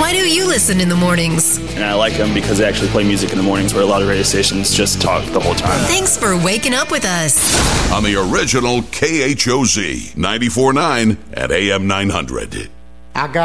Why do you listen in the mornings? And I like them because they actually play music in the mornings where a lot of radio stations just talk the whole time. Thanks for waking up with us. On the original KHOZ 94.9 at AM 900. I got